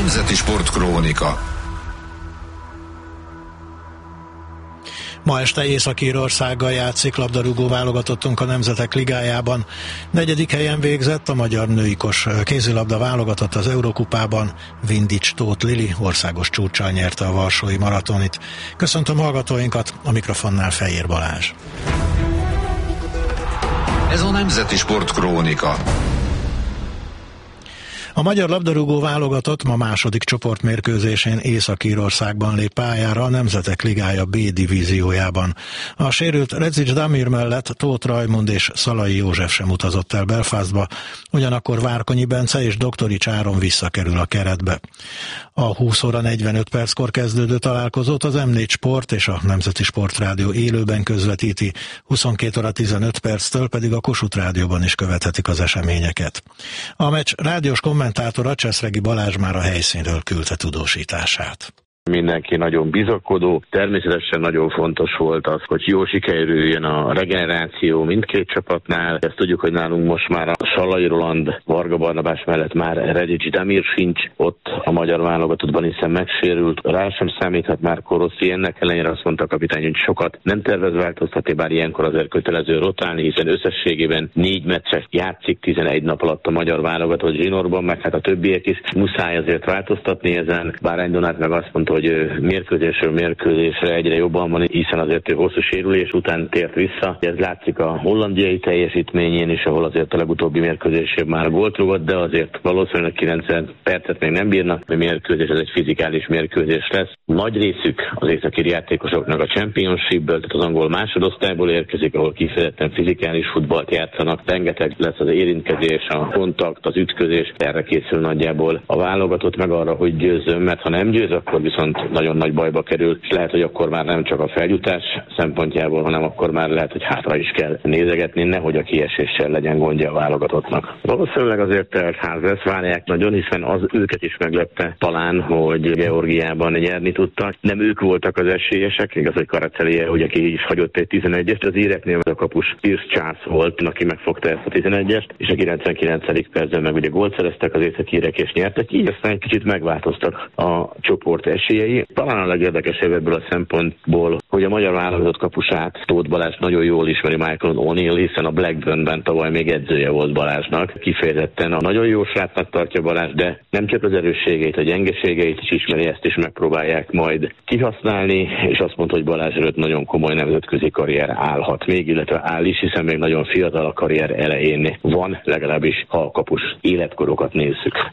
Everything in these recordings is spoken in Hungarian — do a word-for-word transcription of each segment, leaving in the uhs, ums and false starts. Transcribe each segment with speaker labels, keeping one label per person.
Speaker 1: Nemzeti Sportkrónika.
Speaker 2: Ma este Észak-Írországgal játszik labdarúgó válogatottunk a Nemzetek Ligájában. Negyedik helyen végzett a magyar nőikos kézilabda válogatott az Eurokupában. Vindics Tóth Lili országos csúccsal nyerte a varsói maratonit. Köszöntöm hallgatóinkat, a mikrofonnál Fejér Balázs.
Speaker 1: Ez a Nemzeti Sportkrónika.
Speaker 2: A magyar labdarúgó válogatott ma második csoportmérkőzésén Észak-Írországban lép pályára a Nemzetek Ligája B divíziójában. A sérült Redzics Damir mellett Tóth Rajmund és Szalai József sem utazott el Belfastba, ugyanakkor Várkonyi Bence és Doktorics Áron visszakerül a keretbe. A húsz óra negyvenöt perckor kezdődő találkozót az em négy Sport és a Nemzeti Sportrádió élőben közvetíti, huszonkét óra tizenöt perctől pedig a Kossuth Rádióban is követhetik az eseményeket. A meccs rádiós kommentátora Cseszregi Balázs már a helyszínről küldte tudósítását.
Speaker 3: Mindenki nagyon bizakodó. Természetesen nagyon fontos volt az, hogy jól sikerüljön a regeneráció mindkét csapatnál. Ezt tudjuk, hogy nálunk most már a Sallai Roland, Varga Barnabás mellett már Redzics Damir sincs ott a magyar válogatottban, hiszen megsérült. Rá sem számíthat már Rossi, ennek ellenére azt mondta a kapitány, hogy sokat nem tervez változtatni, bár ilyenkor azért kötelező rotálni, hiszen összességében négy meccset játszik tizenegy nap alatt a magyar válogatott zsinórban, meg hát a többiek is. Muszáj azért változtatni ezen. Bárány Donát meg azt mondta, hogy mérkőzésről mérkőzésre egyre jobban van, hiszen azért ő hosszú sérülés után tért vissza. Ez látszik a hollandiai teljesítményén is, ahol azért a legutóbbi mérkőzésében már gólt rúgott, de azért valószínűleg kilencven percet még nem bírnak. A mérkőzés ez egy fizikális mérkőzés lesz. Nagy részük az északíri játékosoknak a Championshipből, tehát az angol másodosztályból érkezik, ahol kifejezetten fizikális futballt játszanak. Rengeteg lesz az érintkezés, a kontakt, az ütközés. Erre készül nagyjából a válogatott, meg arra, hogy győzzön, mert ha nem győz, akkor viszont nagyon nagy bajba kerül, és lehet, hogy akkor már nem csak a feljutás szempontjából, hanem akkor már lehet, hogy hátra is kell nézegetni, nehogy a kieséssel legyen gondja a válogatottnak. Valószínűleg azért telt ház lesz, várják nagyon, hiszen az őket is meglepte talán, hogy Georgiában nyerni tudtak. Nem ők voltak az esélyesek, igaz, hogy Karacelije, ugye ki is hagyott egy tizenegyest, az íreknél a kapus Pierce Charles volt, aki megfogta ezt a tizenegyest, és a kilencvenkilencedik percben meg ugye gólt szereztek az északírek és nyertek, így aztán egy kicsit megváltoztak a csoport esélyei. Talán a legérdekesebb ebből a szempontból, hogy a magyar válogatott kapusát, Tóth Balázs nagyon jól ismeri Michael O'Neill, hiszen a Blackburnben tavaly még edzője volt Balázsnak. Kifejezetten a nagyon jó srácnak tartja Balázs, de nem csak az erősségeit, a gyengeségeit is ismeri, ezt is megpróbálják majd kihasználni, és azt mondta, hogy Balázs előtt nagyon komoly nemzetközi karrier állhat még, illetve áll is, hiszen még nagyon fiatal a karrier elején van, legalábbis ha a kapus életkorokat nézzük.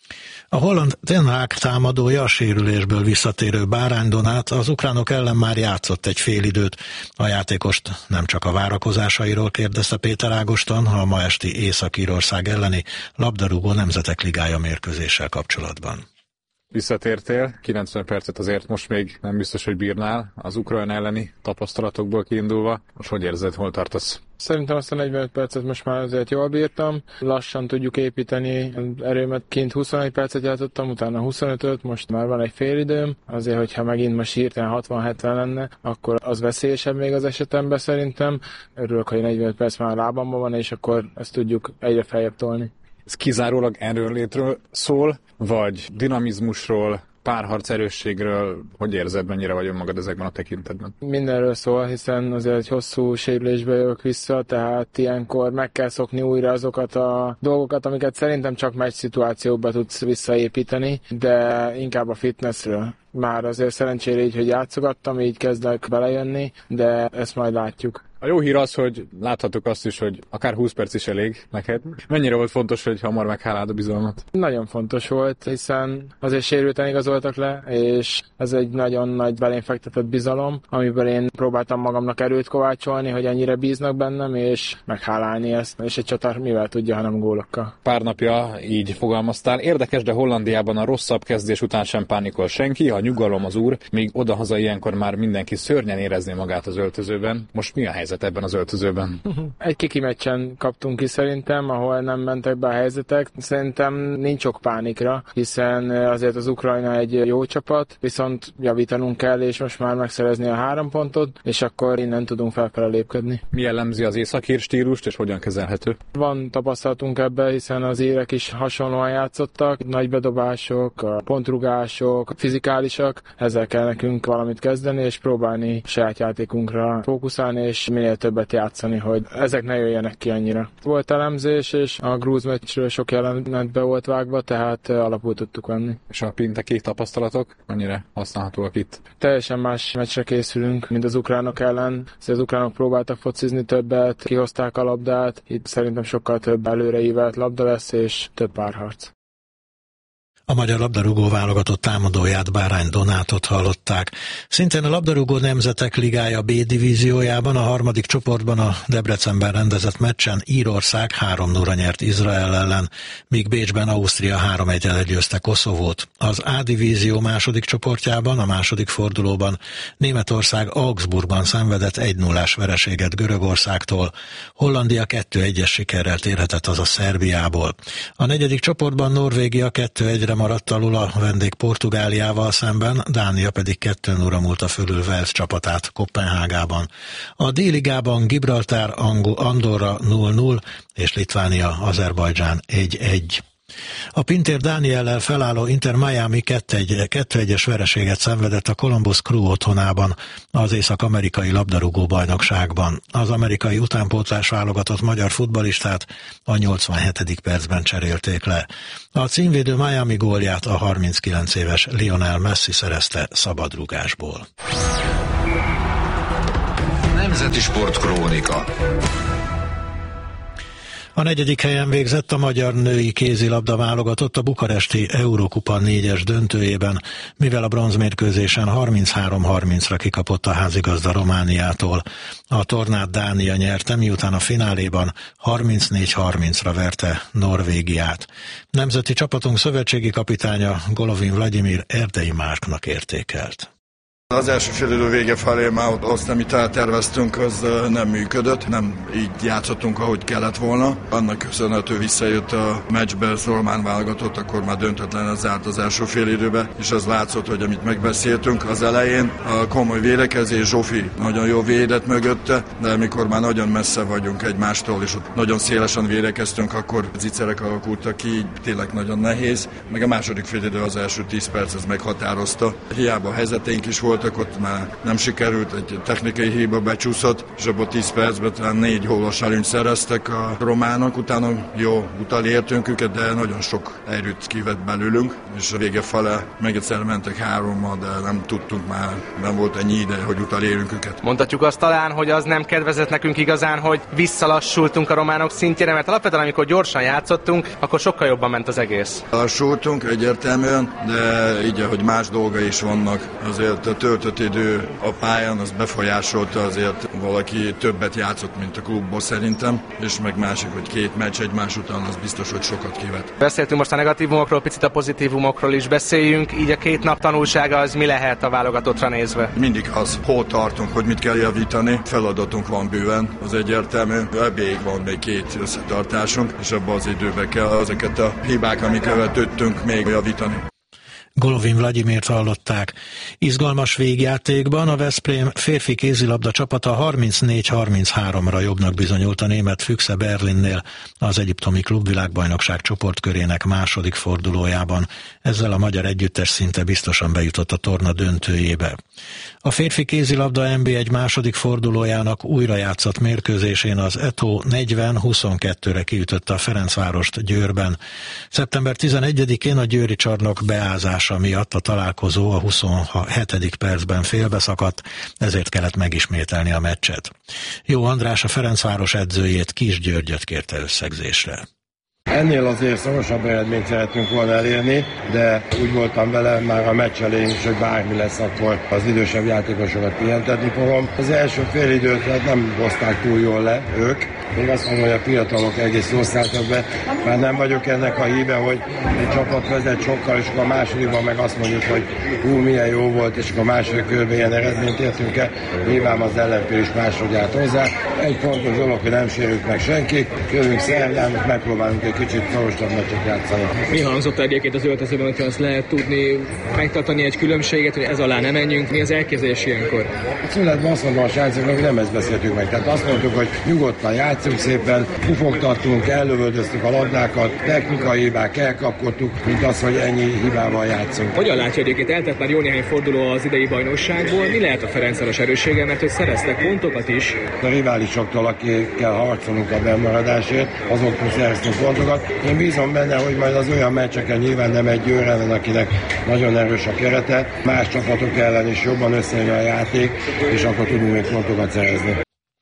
Speaker 2: A holland Ten Hag támadója, a sérülésből visszatérő Bárány Donát az ukránok ellen már játszott egy félidőt. A játékost nem csak a várakozásairól kérdezte Péter Ágoston, a ma esti Észak-Írország elleni labdarúgó Nemzetek Ligája mérkőzéssel kapcsolatban.
Speaker 4: Visszatértél, kilencven percet azért most még nem biztos, hogy bírnál az ukrán elleni tapasztalatokból kiindulva. Most hogy érzed, hol tartasz?
Speaker 5: Szerintem azt a negyvenöt percet most már azért jól bírtam. Lassan tudjuk építeni erőmet. Kint huszonegy percet játszottam, utána huszonötöt, most már van egy fél időm. Azért, hogyha megint most hirtelen hatvan-hetven lenne, akkor az veszélyesebb még az esetemben szerintem. Örülök, hogy negyvenöt perc már a lábamban van, és akkor ezt tudjuk egyre feljebb tolni.
Speaker 4: Ez kizárólag erőnlétről szól, vagy dinamizmusról, párharc erősségről? Hogy érzed, mennyire vagy önmagad ezekben a tekintetben?
Speaker 5: Mindenről szól, hiszen azért egy hosszú sérülésbe jövök vissza, tehát ilyenkor meg kell szokni újra azokat a dolgokat, amiket szerintem csak meccs szituációban tudsz visszaépíteni, de inkább a fitnessről. Már azért szerencsére így, hogy játszogattam, így kezdek belejönni, de ezt majd látjuk.
Speaker 4: A jó hír az, hogy láthatjuk azt is, hogy akár húsz perc is elég neked. Mennyire volt fontos, hogy hamar megháláld a bizalmat?
Speaker 5: Nagyon fontos volt, hiszen azért sérülten igazoltak le, és ez egy nagyon nagy belém fektetett bizalom, amiből én próbáltam magamnak erőt kovácsolni, hogy ennyire bíznak bennem, és meghálálni ezt, és egy csatár mivel tudja, hanem gólokkal.
Speaker 4: Pár napja így fogalmaztál. Érdekes, de Hollandiában a rosszabb kezdés után sem pánikol senki, a nyugalom az úr, míg odahaza ilyenkor már mindenki szörnyen érezné magát az öltözőben. Most mi a helyzet helyzet ebben az öltözőben?
Speaker 5: Egy kiki meccsen kaptunk ki szerintem, ahol nem mentek be a helyzetek. Szerintem nincs ok pánikra, hiszen azért az Ukrajna egy jó csapat, viszont javítanunk kell, és most már megszerezni a három pontot, és akkor innen tudunk felfele lépkedni.
Speaker 4: Mi jellemzi az északír stílust, és hogyan kezelhető?
Speaker 5: Van tapasztalatunk ebbe, hiszen az írek is hasonlóan játszottak, nagy bedobások, pontrugások, fizikálisak, ezzel kell nekünk valamit kezdeni, és próbálni saját játékunkra fókuszálni, és minél többet játszani, hogy ezek ne jöjjenek ki annyira. Volt elemzés, és a grúz meccsről sok jelenet be volt vágva, tehát alapul tudtuk venni.
Speaker 4: És a pénteki tapasztalatok mennyire használhatóak itt?
Speaker 5: Teljesen más meccsre készülünk, mint az ukránok ellen. Az ukránok próbáltak focizni többet, kihozták a labdát, itt szerintem sokkal több előreívelt labda lesz, és több párharc.
Speaker 2: A magyar labdarúgó válogatott támadóját, Bárány Donátot hallották. Szintén a labdarúgó nemzetek ligája B divíziójában a harmadik csoportban a Debrecenben rendezett meccsen Írország három nulla nyert Izrael ellen, míg Bécsben Ausztria három egyel győzte Koszovót. Az A divízió második csoportjában, a második fordulóban Németország Augsburgban szenvedett egy nullás vereséget Görögországtól. Hollandia kettő egyes sikerrel térhetett haza Szerbiából. A negyedik csoportban Norvégia kettő egyre maradt alul a vendég Portugáliával szemben, Dánia pedig kettő nulla múlta fölül Wales csapatát Koppenhágában. A D-ligában Gibraltár, Andorra nulla nulla és Litvánia, Azerbajdzsán egy egy. A Pintér Dániellel felálló Inter Miami kettő egyes vereséget szenvedett a Columbus Crew otthonában az észak-amerikai labdarúgó bajnokságban. Az amerikai utánpótlás válogatott magyar futballistát a nyolcvanhetedik percben cserélték le. A címvédő Miami gólját a harminckilenc éves Lionel Messi szerezte szabadrugásból.
Speaker 1: Nemzeti Sportkrónika.
Speaker 2: A negyedik helyen végzett a magyar női kézilabda válogatott a bukaresti Eurokupa négyes döntőjében, mivel a bronzmérkőzésen harminchárom harmincra kikapott a házigazda Romániától. A tornát Dánia nyerte, miután a fináléban harmincnégy harmincra verte Norvégiát. Nemzeti csapatunk szövetségi kapitánya Golovin Vladimir Erdei Márknak értékelt.
Speaker 6: Az első félidő vége felé már azt, amit elterveztünk, az nem működött, nem így játszottunk, ahogy kellett volna. Annak köszönhető visszajött a meccsbe, a román válogatott, akkor már döntetlen zárt az első félidőbe, és az látszott, hogy amit megbeszéltünk az elején, a komoly védekezés, Zsófi nagyon jó védett mögötte, de amikor már nagyon messze vagyunk egymástól, és ott nagyon szélesen védekeztünk, akkor zicserek alakultak ki, így tényleg nagyon nehéz. Meg a második félidő az első tíz perc, ez meghatározta. Hiába helyzeteink is volt, ott már nem sikerült, egy technikai hiba becsúszott, és abban tíz percben talán négy gólos előnyt szereztek a románok, utána jó utalértünk őket, de nagyon sok erőt kivett belőlünk, és a vége fele meg egyszer mentek hárommal, de nem tudtunk már, nem volt ennyi ide, hogy utalérünk őket.
Speaker 7: Mondhatjuk azt talán, hogy az nem kedvezett nekünk igazán, hogy visszalassultunk a románok szintjére, mert alapvetően amikor gyorsan játszottunk, akkor sokkal jobban ment az egész.
Speaker 6: Lassultunk egyértelműen, de így, hogy más dolga is vannak, azért a töltött idő a pályán, az befolyásolta, azért valaki többet játszott, mint a klubból szerintem, és meg másik, hogy két meccs egymás után, az biztos, hogy sokat kivett.
Speaker 7: Beszéltünk most a negatívumokról, picit a pozitívumokról is beszéljünk, így a két nap tanulsága az mi lehet a válogatottra nézve?
Speaker 6: Mindig az, hol tartunk, hogy mit kell javítani, feladatunk van bőven, az egyértelmű, ebbéig van még két összetartásunk, és abban az időben kell ezeket a hibák, amiket követődtünk, még javítani.
Speaker 2: Golovin Vladimirt hallották. Izgalmas végjátékban a Veszprém férfi kézilabda csapata harmincnégy harmincháromra jobbnak bizonyult a német Füchse Berlinnél az egyiptomi klubvilágbajnokság csoportkörének második fordulójában. Ezzel a magyar együttes szinte biztosan bejutott a torna döntőjébe. A férfi kézilabda en bé egy második fordulójának újra játszott mérkőzésén az Eto negyven huszonkettőre kiütötte a Ferencvárost Győrben. szeptember tizenegyedikén a győri csarnok beázása miatt a találkozó a huszonhetedik percben félbeszakadt, ezért kellett megismételni a meccset. Jó András a Ferencváros edzőjét, Kis Györgyöt kérte összegzésre.
Speaker 8: Ennél azért szorosabb eredményt szeretünk volna elérni, de úgy voltam vele már a meccs elején is, hogy bármi lesz, akkor az idősebb játékosokat pihentetni fogom. Az első fél időt hát nem hozták túl jól le ők. Még azt mondom, hogy a fiatalok egész jól szálltak be. Már nem vagyok ennek a híve, hogy egy csapat vezet sokkal, és akkor a másodikban meg azt mondjuk, hogy hú, milyen jó volt, és akkor a második körben ilyen eredményt értünk el. Nyilván az ellenfél is máshogy állt hozzá. Egy fontos dolog, hogy nem sérült meg senki. Jövünk szerdán, és megpróbálunk egy kicsit szorosabb meccset játszani.
Speaker 9: Mi hangzott egyébként az öltözőben, hogyha azt lehet tudni, megtartani egy különbséget, hogy ez alá ne menjünk? Mi az elképzelés ilyenkor?
Speaker 8: A születben azt mondom a srácoknak, hogy nem ezt beszéltük meg. Tehát azt mondtuk, hogy nyugodtan játszunk szépen, pufogtattunk, ellövöldöztük a labdákat, technikai hibák elkapkodtuk, mint az, hogy ennyi hibával játszunk.
Speaker 9: Hogyan látja egyébként? Eltelt már jó néhány forduló az idei bajnokságból. Mi lehet a Ferencváros erőssége, mert hogy szereztek pontokat is?
Speaker 8: A riválisoktól, akikkel harcolunk a bennmaradásért, azoktól szereztünk pontokat. Én bízom benne, hogy majd az olyan meccseken nyilván nem egy Győr ellen, akinek nagyon erős a kerete, más csapatok ellen is jobban összejön a játék, és akkor tudunk még pontokat szerezni.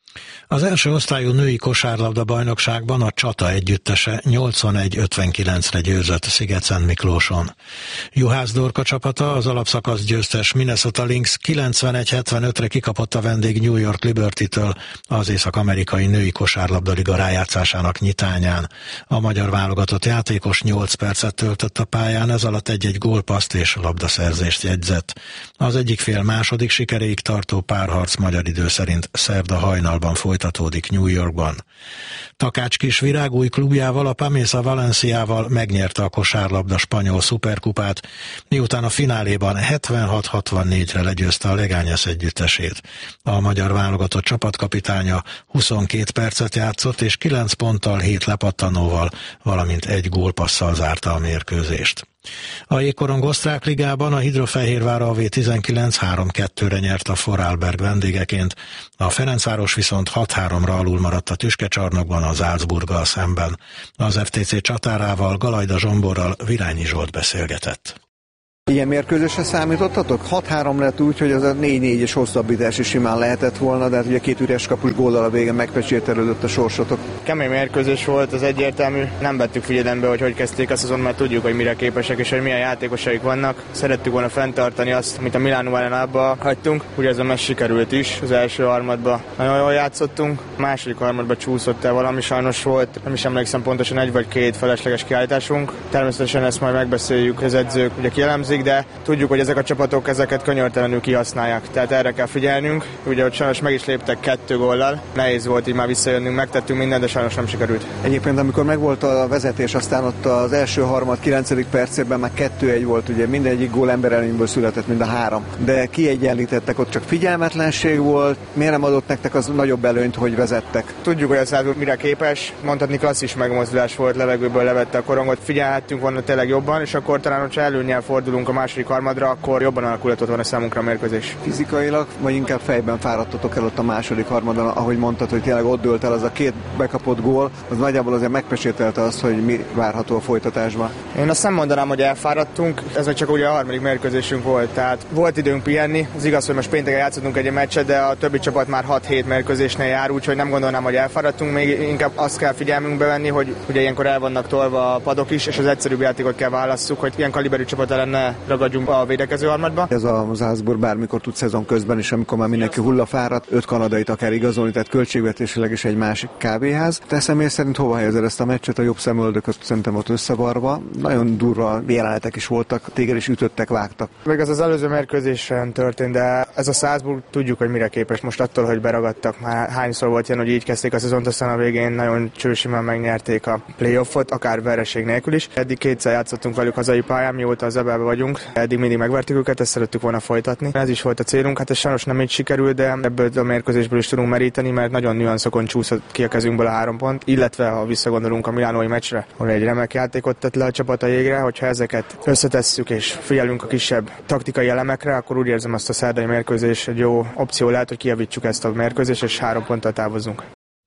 Speaker 2: Az első osztályú női kosárlabda bajnokságban a Csata együttese nyolcvanegy ötvenkilencre győzött Sziget-Szent Miklóson. Juhász Dorka csapata, az alapszakasz győztes Minnesota Lynx kilencvenegy hetvenötre kikapott a vendég New York Liberty-től az észak-amerikai női kosárlabda liga rájátszásának nyitányán. A magyar válogatott játékos nyolc percet töltött a pályán, ez alatt egy-egy gólpasszt és labdaszerzést jegyzett. Az egyik fél második sikeréig tartó párharc magyar idő szerint szerda hajnalban folyt folytatódik New Yorkban. Takács Kisvirág új klubjával, a Pamesa Valenciával megnyerte a kosárlabda spanyol szuperkupát, miután a fináléban hetvenhat hatvannégyre legyőzte a Legañas együttesét. A magyar válogatott csapatkapitánya huszonkét percet játszott, és kilenc ponttal, hét lepattanóval, valamint egy gólpasszal zárta a mérkőzést. A jégkorong osztrák ligában a Hidrofehérvár a vé tizenkilenc három kettőre nyert a Vorarlberg vendégeként, a Ferencváros viszont hat háromra alul maradt a Tüskecsarnokban a Salzburggal szemben. Az ef té cé csatárával, Galajda Zsomborral Virányi Zsolt beszélgetett.
Speaker 10: Ilyen mérkőzésre számítottatok? hat három lett úgy, hogy az a négy négyes hosszabbítás is simán lehetett volna, de hát ugye két üres kapus góllal a végén megpecsételődött a sorsotok.
Speaker 5: Kemény mérkőzés volt, az egyértelmű. Nem vettük figyelembe, hogy hogy kezdték a szezon, mert tudjuk, hogy mire képesek és hogy milyen játékosaik vannak. Szerettük volna fenntartani azt, amit a Milánó ellen abba hagytunk. Ugye ez a meccs sikerült is, az első harmadban nagyon jól játszottunk, a második harmadban csúszott el valami, sajnos volt, nem is emlékszem pontosan, egy vagy két felesleges kiállításunk. Természetesen ezt majd megbeszéljük, az edzők ugye kielemzik, de tudjuk, hogy ezek a csapatok ezeket könyörtelenül kihasználják. Tehát erre kell figyelnünk. Ugye, hogy sajnos meg is léptek kettő góllal. Nehéz volt így már visszajönnünk, megtettünk mindent, de sajnos nem sikerült.
Speaker 10: Egyébként, amikor megvolt a vezetés, aztán ott az első harmad kilencedik percében már kettő egy volt, ugye mindegyik gól emberelőnyből született, mind a három. De kiegyenlítettek, ott csak figyelmetlenség volt. Miért nem adott nektek az nagyobb előnyt, hogy vezettek?
Speaker 5: Tudjuk, hogy a Salzburg mire képes. Mondhatni klasszis megmozdulás volt, levegőből levette a korongot. Figyelhettünk volna tényleg jobban, és akkor talán, hogyha előnnyel fordulunk a második harmadra, akkor jobban alakulhatott volna számunkra a mérkőzés.
Speaker 10: Fizikailag, vagy inkább fejben fáradtatok el ott a második harmadon, ahogy mondtad, hogy tényleg ott dőlt el az a két bekapott gól, az nagyjából azért megpecsételte azt, hogy mi várható a folytatásban.
Speaker 5: Én azt nem mondanám, hogy elfáradtunk, ez még csak ugye a harmadik mérkőzésünk volt, tehát volt időnk pihenni. Az igaz, hogy most pénteken játszottunk egy meccset, de a többi csapat már hat-hét mérkőzésnél jár, úgyhogy nem gondolnám, hogy elfáradtunk, még inkább azt kell figyelmünkbe venni, hogy ugye ilyenkor el vannak tolva a padok is, és az egyszerűbb játékot kell válasszuk, hogy ilyen kaliberű csapat ellen ne ragadjunk a védekező harmadba.
Speaker 10: Ez a Salzburg bármikor tud szezon közben is, amikor már mindenki hullafáradt, öt kanadait akár igazolni, tehát költségvetésileg is egy másik kávéház. Te személy szerint hova helyezed ezt a meccset? A jobb szemöldököt szerintem ott összevarva. Nagyon durva jelenetek is voltak, téged is ütöttek, vágtak.
Speaker 5: Még az az előző mérkőzésen történt, de ez a Salzburg tudjuk, hogy mire képes. Most attól, hogy beragadtak, már hányszor volt ilyen, hogy így kezdték a szezont, aztán a végén nagyon csősimán megnyerték a playoffot, akár vereség nélkül is. Eddig kétszer játszottunk velük hazai pályán, mióta az ebelbe vagyunk. Eddig mindig megvertük őket, ezt szerettük volna folytatni. Ez is volt a célunk, hát ez sajnos nem így sikerült, de ebből a mérkőzésből is tudunk meríteni, mert nagyon nüanszokon csúszott ki a kezünkből a három pont, illetve ha visszagondolunk a milánói meccsre, ahol egy remek játékot tett le a csapat a jégre, hogyha ezeket összetesszük és figyelünk a kisebb taktikai elemekre, akkor úgy érzem, azt a szerdai mérkőzés egy jó opció lehet, hogy kijavítsuk ezt a mérkőzést és három ponttal távozunk.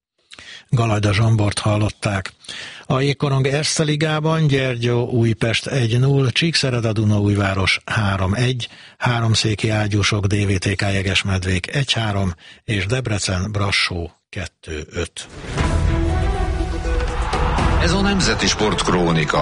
Speaker 2: Galajda Zsombort hallották. A jégkorong Erste Ligában Gyergyó Újpest egy null, Csíkszereda Dunaújváros három egy, Háromszéki Ágyúsok dé vé té ká Jegesmedvék egy három és Debrecen Brassó kettő öt.
Speaker 1: Ez a Nemzeti Sport Krónika.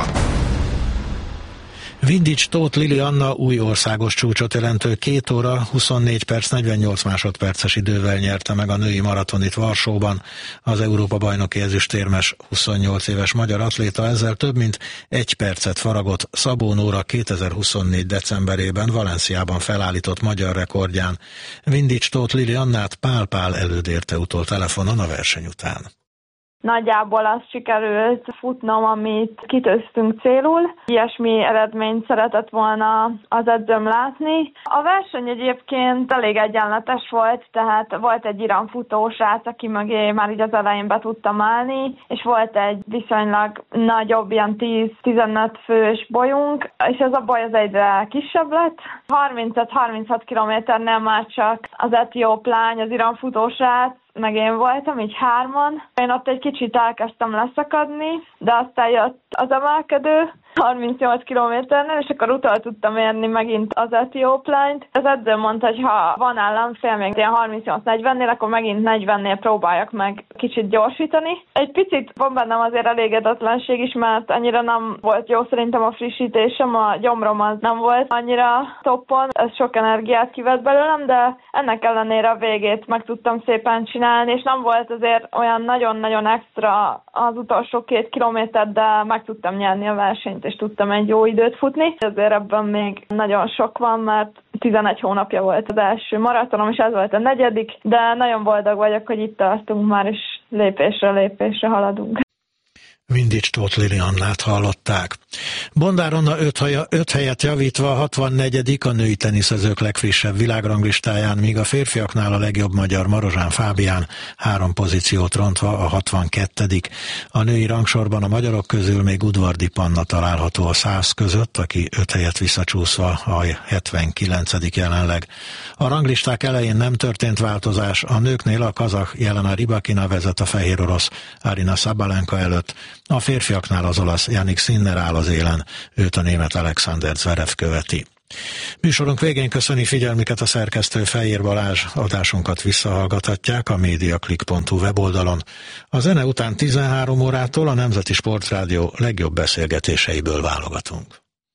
Speaker 2: Vindics Tóth Lili Anna új országos csúcsot jelentő két óra huszonnégy perc negyvennyolc másodperces idővel nyerte meg a női maratonit Varsóban. Az Európa-bajnoki ezüstérmes huszonnyolc éves magyar atléta ezzel több mint egy percet faragott Szabó Nóra kétezer-huszonnégy decemberében Valenciában felállított magyar rekordján. Vindics Tóth Lili Annát Pál Pál előd érte utol telefonon a verseny után.
Speaker 11: Nagyjából azt sikerült futnom, amit kitűztünk célul. Ilyesmi eredményt szeretett volna az edzőm látni. A verseny egyébként elég egyenletes volt, tehát volt egy iramfutó srác, aki mögé már így az elején be tudtam állni, és volt egy viszonylag nagyobb, ilyen tíz-tizenöt fős bolyunk, és ez a boly az egyre kisebb lett. harmincöt-harminchat kilométernél már csak az etióp lány, az iramfutó srác, meg én voltam, így hárman. Én ott egy kicsit elkezdtem leszakadni, de aztán jött az emelkedő, harmincnyolc kilométernél, és akkor utol tudtam érni megint az etióp lányt. Az edző mondta, hogy ha van ellenfél még ilyen harmincnyolc negyvennél, akkor megint negyvennél próbáljak meg kicsit gyorsítani. Egy picit van bennem azért elégedetlenség is, mert annyira nem volt jó szerintem a frissítésem, a gyomrom az nem volt annyira toppon, ez sok energiát kivett belőlem, de ennek ellenére a végét meg tudtam szépen csinálni, és nem volt azért olyan nagyon-nagyon extra az utolsó két kilométer, de meg tudtam nyerni a versenyt, és tudtam egy jó időt futni. Ezért ebben még nagyon sok van, mert tizenegy hónapja volt az első maratonom, és ez volt a negyedik, de nagyon boldog vagyok, hogy itt tartunk már, és lépésről lépésre haladunk.
Speaker 2: Vindics Tóth Lili Annát hallották. Bondár Anna öt, haja, öt helyet javítva a hatvannegyedik a női teniszezők legfrissebb világranglistáján, míg a férfiaknál a legjobb magyar Marozsán Fábián három pozíciót rontva a hatvankettedik A női rangsorban a magyarok közül még Udvardi Panna található a száz között, aki öt helyet visszacsúszva a hetvenkilencedik jelenleg. A ranglisták elején nem történt változás, a nőknél a kazah Jelena Rybakina vezet a fehér orosz Arina Sabalenka előtt, a férfiaknál az olasz Jannik Sinner áll az élen, őt a német Alexander Zverev követi. Műsorunk végén köszöni figyelmüket a szerkesztő Fejér Balázs, adásunkat visszahallgathatják a mediaclick pont hu weboldalon. A zene után tizenhárom órától a Nemzeti Sportrádió legjobb beszélgetéseiből válogatunk.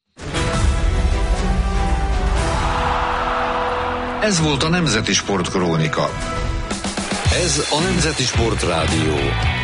Speaker 1: Ez volt a Nemzeti Sport Krónika. Ez a Nemzeti Sportrádió.